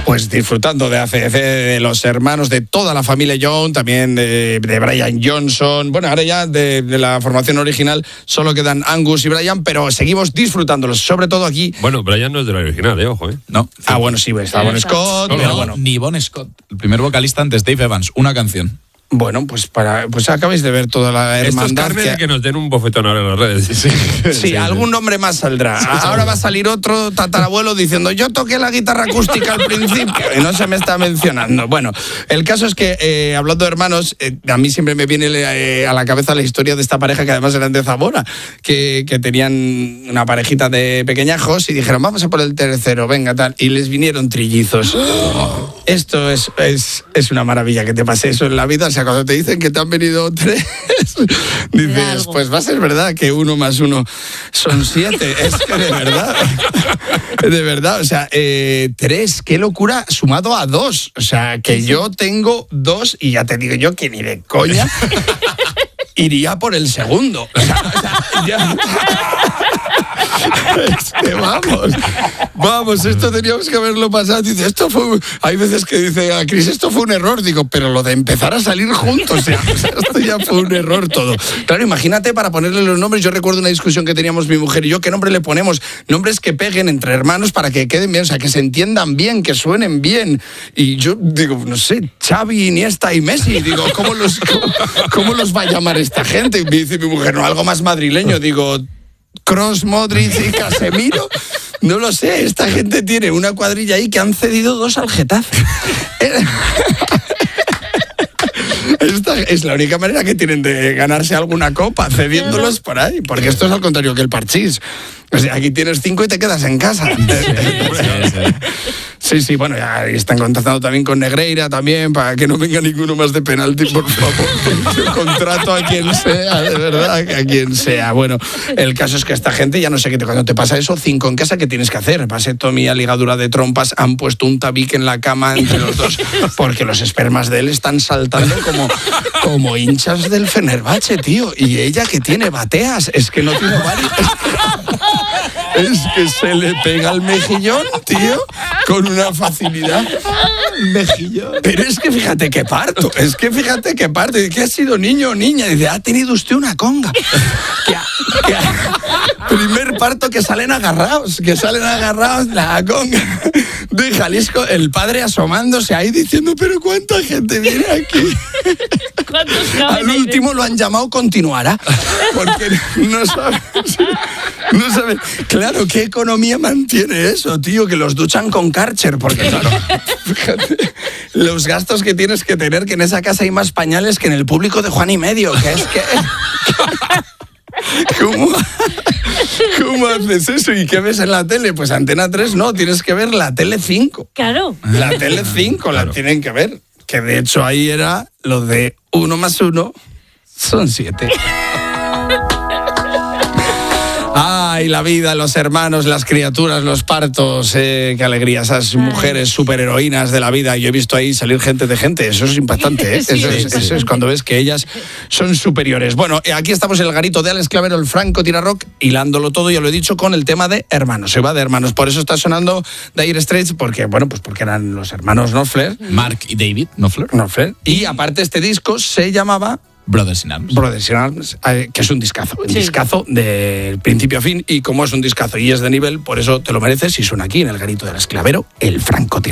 Pues disfrutando de ACDC, de los hermanos, de toda la familia Young, también de Brian Johnson. Bueno, ahora ya de la formación original solo quedan Angus y Brian, pero seguimos disfrutándolos, sobre todo aquí. Bueno, Brian no es de la original, ojo, No. Ah, bueno, sí, está Bon Scott. Pero bueno, ni Bon Scott. El primer vocalista antes, Dave Evans, una canción. Bueno, pues acabáis de ver toda la hermandad. Esto es que nos den un bofetón ahora en las redes. Sí, algún nombre más saldrá. Ahora va a salir otro tatarabuelo diciendo yo toqué la guitarra acústica al principio y no se me está mencionando. Bueno, el caso es que, hablando de hermanos, a mí siempre me viene a la cabeza la historia de esta pareja que además eran de Zamora, que tenían una parejita de pequeñajos y dijeron vamos a por el tercero, venga, tal, y les vinieron trillizos. Esto es una maravilla que te pase eso en la vida. O sea, cuando te dicen que te han venido 3, dices, pues va a ser verdad que 1 más 1 son 7. Es que de verdad, o sea, 3, qué locura, sumado a 2. O sea, que yo tengo 2 y ya te digo yo que ni de coña iría por el segundo. O sea, ya... Es que vamos, esto teníamos que haberlo pasado. Dice, hay veces que dice a Chris, esto fue un error. Digo, pero lo de empezar a salir juntos, esto ya fue un error todo. Claro, imagínate para ponerle los nombres. Yo recuerdo una discusión que teníamos mi mujer y yo, ¿qué nombre le ponemos? Nombres que peguen entre hermanos para que queden bien, o sea, que se entiendan bien, que suenen bien. Y yo digo, no sé, Xavi, Iniesta y Messi. Digo, ¿cómo los va a llamar esta gente? Y me dice mi mujer, no, algo más madrileño. Digo, Kroos, Modric y Casemiro. No lo sé, esta gente tiene una cuadrilla ahí que han cedido 2 al Getafe. Esta es la única manera que tienen de ganarse alguna copa, cediéndolos por ahí, porque esto es al contrario que el parchís. O sea, aquí tienes 5 y te quedas en casa. Sí, bueno, ya están contactando también con Negreira también, para que no venga ninguno más de penalti, por favor. Yo contrato a quien sea, de verdad, a quien sea. Bueno, el caso es que esta gente, ya no sé qué, cuando te pasa eso, 5 en casa, ¿qué tienes que hacer? Vasectomía, ligadura de trompas, han puesto un tabique en la cama entre los dos, porque los espermas de él están saltando como hinchas del Fenerbahce, tío. Y ella que tiene bateas, es que no tiene varios. Es que se le pega el mejillón, tío, con una facilidad. Mejillón. Pero es que fíjate qué parto. ¿Qué ha sido, niño o niña? Dice, ha tenido usted una conga. Primer parto que salen agarrados la conga de Jalisco, el padre asomándose ahí diciendo, pero ¿cuánta gente viene aquí? Al último lo han llamado continuará, porque no saben. Claro, ¿qué economía mantiene eso, tío? Que los duchan con Karcher, porque claro, fíjate, los gastos que tienes que tener, que en esa casa hay más pañales que en el público de Juan y Medio, que es que... ¿Cómo haces eso? ¿Y qué ves en la tele? Pues Antena 3 no, tienes que ver la Tele 5. Claro. La Tele 5 la tienen que ver. Que de hecho ahí era lo de 1 más 1 son 7. Ay, la vida, los hermanos, las criaturas, los partos, qué alegría, esas mujeres superheroínas de la vida. Yo he visto ahí salir gente de gente, eso es impactante, ¿eh? Sí, eso es cuando ves que ellas son superiores. Bueno, aquí estamos en el garito de Alex Clavero, el Franco Tirarock, hilándolo todo, ya lo he dicho, con el tema de hermanos. Se va de hermanos, por eso está sonando Dire Straits, porque eran los hermanos Knopfler. Mark y David Knopfler. Y aparte este disco se llamaba... Brothers in Arms, que es un discazo. Un discazo de principio a fin, y como es un discazo y es de nivel, por eso te lo mereces y suena aquí en el garito del Esclavero, el Franco Tirarock.